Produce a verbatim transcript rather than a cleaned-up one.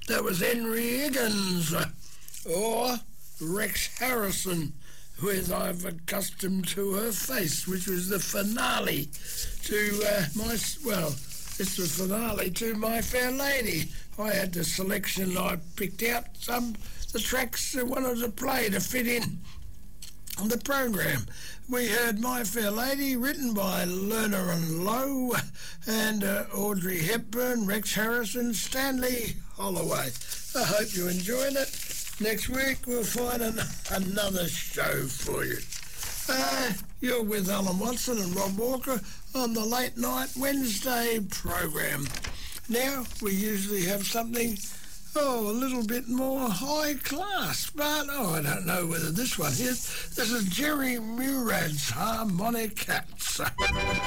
That was Henry Higgins, or Rex Harrison, with I've accustomed to her face, which was the finale to uh, my, well, it's the finale to My Fair Lady. I had the selection, I picked out some the tracks I wanted to play to fit in on the program. We heard My Fair Lady, written by Lerner and Lowe, and uh, Audrey Hepburn, Rex Harrison, Stanley Holloway. I hope you enjoyed it. Next week we'll find an, another show for you. Uh, you're with Alan Watson and Rob Walker on the Late Night Wednesday program. Now, we usually have something, oh, a little bit more high class, but, oh, I don't know whether this one is. This is Jerry Murad's Harmonic Cats.